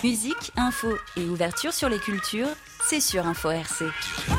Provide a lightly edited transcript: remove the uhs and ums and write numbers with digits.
Musique, info et ouverture sur les cultures, c'est sur Info RC.